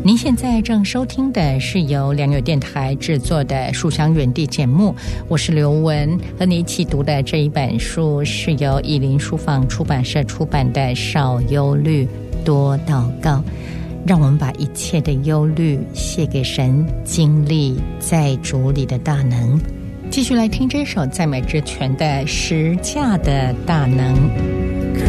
您现在正收听的是由良友电台制作的书香园地节目，我是刘文，和你一起读的这一本书是由译林书房出版社出版的《少忧虑多祷告》，让我们把一切的忧虑卸给神，经历在主里的大能。继续来听这首赞美之泉的十架的大能。